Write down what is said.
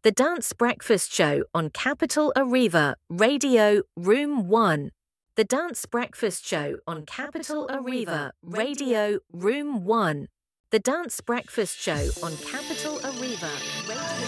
The Dance Breakfast Show on Capital Arriva, Radio, Room 1. The Dance Breakfast Show on Capital Arriva, Radio, Room 1. The Dance Breakfast Show on Capital Arriva, Radio.